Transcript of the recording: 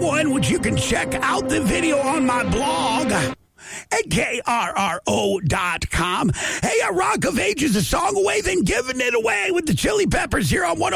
one, which you can check out the video on my blog at KRRO.com. Hey, Rock of Ages, a song away, then giving it away with the Chili Peppers here on 106.